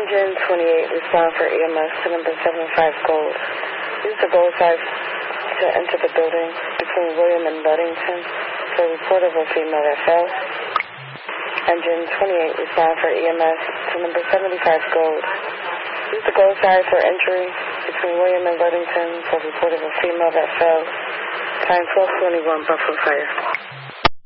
Engine 28, respond for EMS to number 75 Gold. Use the gold side to enter the building between William and Ludington for a report of a female that fell. Engine 28, respond for EMS to number 75 Gold. Use the gold side for entry between William and Ludington for a report of a female that fell. Time 1221, Buffalo Fire.